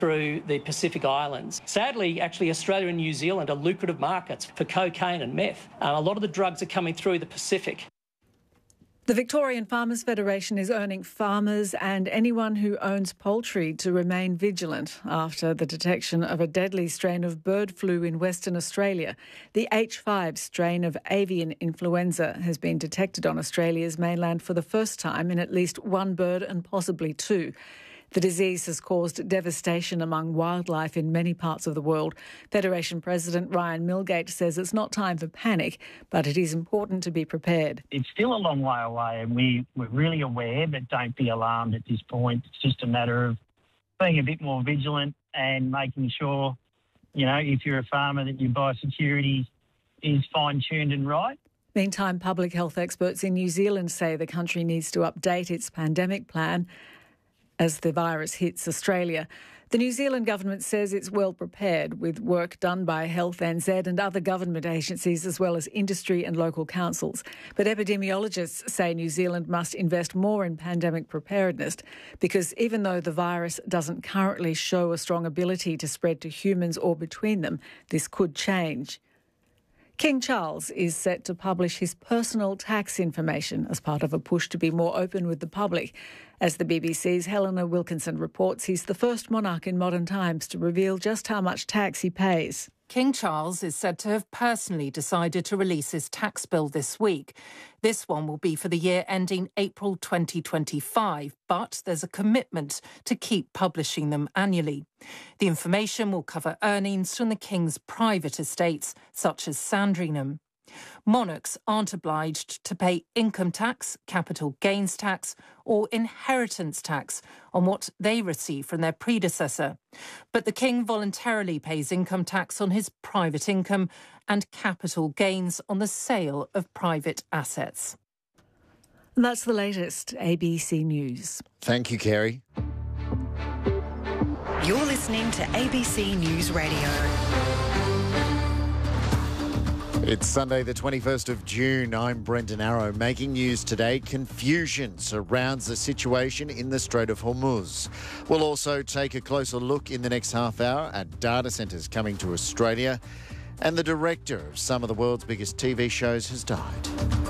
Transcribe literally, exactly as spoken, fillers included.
through the Pacific Islands. Sadly, actually, Australia and New Zealand are lucrative markets for cocaine and meth. Uh, a lot of the drugs are coming through the Pacific. The Victorian Farmers Federation is urging farmers and anyone who owns poultry to remain vigilant after the detection of a deadly strain of bird flu in Western Australia. The H five strain of avian influenza has been detected on Australia's mainland for the first time in at least one bird and possibly two. The disease has caused devastation among wildlife in many parts of the world. Federation President Ryan Milgate says it's not time for panic, but it is important to be prepared. It's still a long way away and we, we're really aware, but don't be alarmed at this point. It's just a matter of being a bit more vigilant and making sure, you know, if you're a farmer, that your biosecurity is fine-tuned and right. Meantime, public health experts in New Zealand say the country needs to update its pandemic plan as the virus hits Australia. The New Zealand government says it's well prepared with work done by Health N Z and other government agencies as well as industry and local councils. But epidemiologists say New Zealand must invest more in pandemic preparedness because even though the virus doesn't currently show a strong ability to spread to humans or between them, this could change. King Charles is set to publish his personal tax information as part of a push to be more open with the public. As the B B C's Helena Wilkinson reports, he's the first monarch in modern times to reveal just how much tax he pays. King Charles is said to have personally decided to release his tax bill this week. This one will be for the year ending April twenty twenty-five, but there's a commitment to keep publishing them annually. The information will cover earnings from the King's private estates, such as Sandringham. Monarchs aren't obliged to pay income tax, capital gains tax or inheritance tax on what they receive from their predecessor. But the King voluntarily pays income tax on his private income and capital gains on the sale of private assets. And that's the latest A B C News. Thank you, Kerry. You're listening to A B C News Radio. It's Sunday the twenty-first of June. I'm Brendan Arrow. Making news today, confusion surrounds the situation in the Strait of Hormuz. We'll also take a closer look in the next half hour at data centres coming to Australia. And the director of some of the world's biggest T V shows has died.